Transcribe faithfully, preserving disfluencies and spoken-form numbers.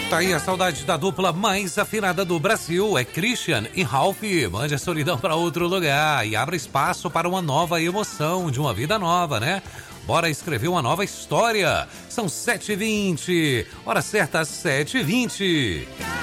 Tá aí a saudade da dupla mais afinada do Brasil, é Christian e Ralph. Mande a solidão para outro lugar e abra espaço para uma nova emoção de uma vida nova, né? Bora escrever uma nova história. São sete e vinte, hora certa, sete e vinte.